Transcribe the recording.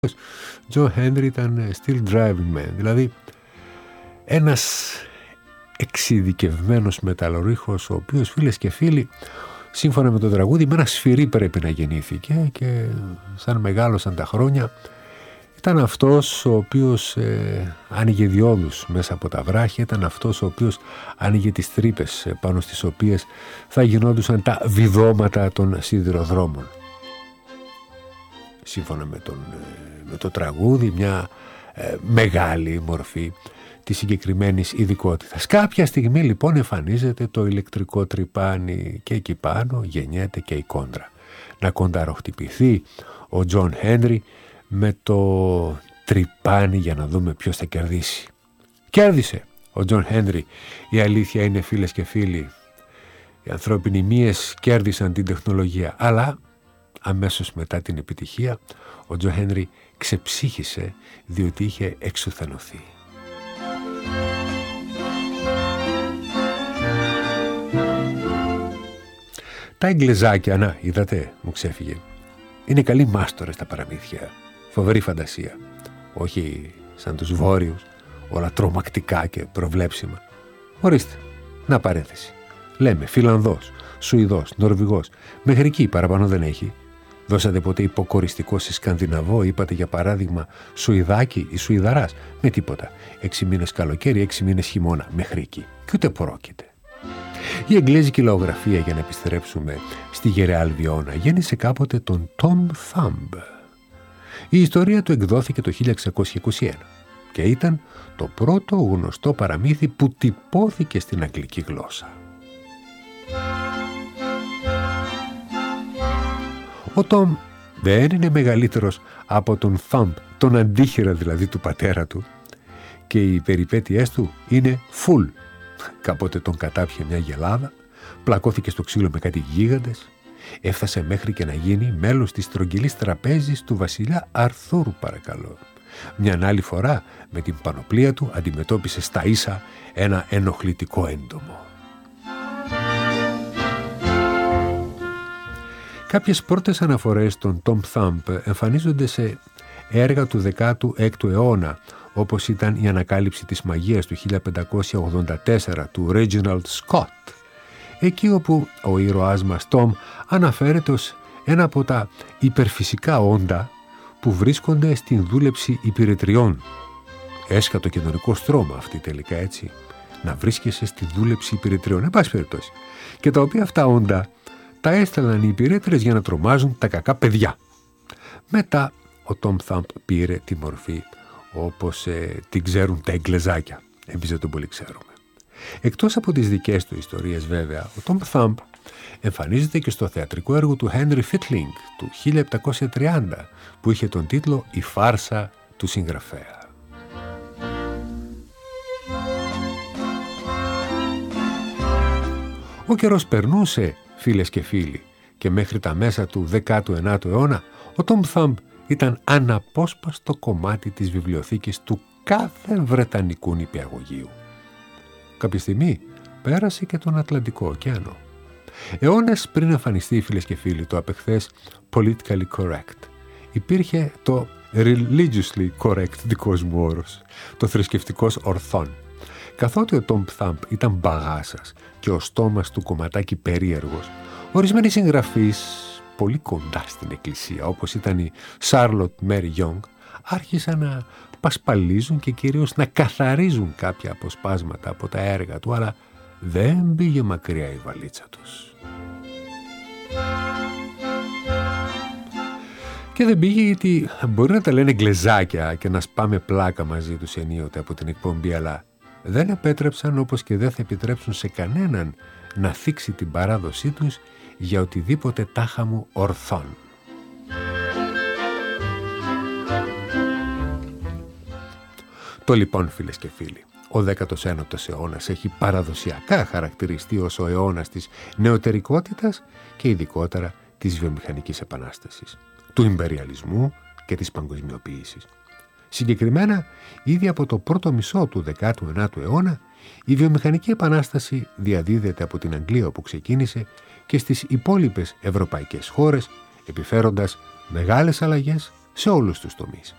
Τζον Χένρι ήταν still driving man, δηλαδή ένας εξειδικευμένος μεταλλορύχος, ο οποίος, φίλες και φίλοι, σύμφωνα με το τραγούδι, με ένα σφυρί πρέπει να γεννήθηκε και σαν μεγάλωσαν τα χρόνια ήταν αυτός ο οποίος άνοιγε διόδους μέσα από τα βράχια, ήταν αυτός ο οποίος άνοιγε τις τρύπες πάνω στις οποίες θα γινόντουσαν τα βιδώματα των σιδηροδρόμων. Σύμφωνα με το τραγούδι, μια μεγάλη μορφή της συγκεκριμένης ειδικότητας. Κάποια στιγμή λοιπόν εμφανίζεται το ηλεκτρικό τρυπάνι και εκεί πάνω γεννιέται και η κόντρα. Να κονταροχτυπηθεί ο Τζον Χένρι με το τρυπάνι για να δούμε ποιος θα κερδίσει. Κέρδισε ο Τζον Χένρι. Η αλήθεια είναι, φίλες και φίλοι, οι ανθρώπινοι μύες κέρδισαν την τεχνολογία, αλλά αμέσως μετά την επιτυχία ο Τζον Χένρι ξεψύχησε διότι είχε εξουθενωθεί. Τα εγγλεζάκια, να, είδατε, μου ξέφυγε. Είναι καλοί μάστορες τα παραμύθια. Φοβερή φαντασία. Όχι σαν τους βόρειους, όλα τρομακτικά και προβλέψιμα. Ορίστε, να παρένθεση. Λέμε Φιλανδός, Σουηδός, Νορβηγός. Μέχρι εκεί παραπάνω δεν έχει. Δώσατε ποτέ υποκοριστικό σε Σκανδιναβό, είπατε για παράδειγμα Σουηδάκι ή Σουηδαράς? Με τίποτα. 6 μήνες καλοκαίρι, 6 μήνες χειμώνα. Μέχρι εκεί. Και ούτε πρόκειται. Η εγγλέζικη λαογραφία, για να επιστρέψουμε στη γεραία Αλβιώνα, γέννησε κάποτε τον Tom Thumb. Η ιστορία του εκδόθηκε το 1621 και ήταν το πρώτο γνωστό παραμύθι που τυπώθηκε στην αγγλική γλώσσα. Ο Τόμ δεν είναι μεγαλύτερος από τον Thumb, τον αντίχειρα δηλαδή του πατέρα του, και οι περιπέτειές του είναι full. Κάποτε τον κατάπιε μια γελάδα, πλακώθηκε στο ξύλο με κάτι γίγαντες, έφτασε μέχρι και να γίνει μέλος της στρογγυλής τραπέζης του βασιλιά Αρθούρ, παρακαλώ. Μια άλλη φορά με την πανοπλία του αντιμετώπισε στα ίσα ένα ενοχλητικό έντομο. Κάποιες πρώτες αναφορές των Tom Thumb εμφανίζονται σε έργα του 16ου αιώνα, όπως ήταν η ανακάλυψη της μαγείας του 1584 του Reginald Scott, εκεί όπου ο ήρωάς μας Tom αναφέρεται ως ένα από τα υπερφυσικά όντα που βρίσκονται στην δούλεψη υπηρετριών. Έσχατο κοινωνικό στρώμα αυτή τελικά, έτσι, να βρίσκεσαι στη δούλεψη υπηρετριών, εν πάση περιπτώσει, και τα οποία αυτά όντα τα έστελναν οι υπηρέτρες για να τρομάζουν τα κακά παιδιά. Μετά ο Tom Thumb πήρε τη μορφή όπως την ξέρουν τα εγγλεζάκια. Εμείς δεν τον πολύ ξέρουμε. Εκτός από τις δικές του ιστορίες βέβαια, ο Tom Thumb εμφανίζεται και στο θεατρικό έργο του Henry Fitling του 1730 που είχε τον τίτλο «Η φάρσα του συγγραφέα». Ο καιρός περνούσε, φίλες και φίλοι, και μέχρι τα μέσα του 19ου αιώνα ο Tom Thumb ήταν αναπόσπαστο κομμάτι της βιβλιοθήκης του κάθε βρετανικού νηπιαγωγείου. Κάποια στιγμή πέρασε και τον Ατλαντικό ωκεανό. Αιώνες πριν εμφανιστεί, φίλες και φίλοι, το απεχθές politically correct, υπήρχε το religiously correct δικός μου όρος, το θρησκευτικός ορθόν. Καθότι ο Tom Thumb ήταν μπαγάσας και ο στόμας του κομματάκι περίεργος, ορισμένοι συγγραφείς πολύ κοντά στην εκκλησία, όπως ήταν η Charlotte Mary Young, άρχισαν να πασπαλίζουν και κυρίως να καθαρίζουν κάποια αποσπάσματα από τα έργα του, αλλά δεν πήγε μακριά η βαλίτσα τους. Και δεν πήγε γιατί μπορεί να τα λένε εγγλεζάκια και να σπάμε πλάκα μαζί τους ενίοτε από την εκπομπή, αλλά δεν επέτρεψαν, όπως και δεν θα επιτρέψουν σε κανέναν, να θίξει την παράδοσή τους για οτιδήποτε τάχα μου ορθών. Το λοιπόν, φίλες και φίλοι, ο 19ος αιώνας έχει παραδοσιακά χαρακτηριστεί ως ο αιώνας της νεωτερικότητας και ειδικότερα της βιομηχανικής επανάστασης, του ιμπεριαλισμού και της παγκοσμιοποίησης. Συγκεκριμένα, ήδη από το πρώτο μισό του 19ου αιώνα, η βιομηχανική επανάσταση διαδίδεται από την Αγγλία όπου ξεκίνησε και στις υπόλοιπες ευρωπαϊκές χώρες, επιφέροντας μεγάλες αλλαγές σε όλους τους τομείς.